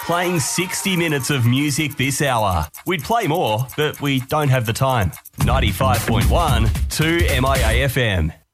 playing 60 minutes of music this hour. We'd play more, but we don't have the time. 95.1 to MIA FM.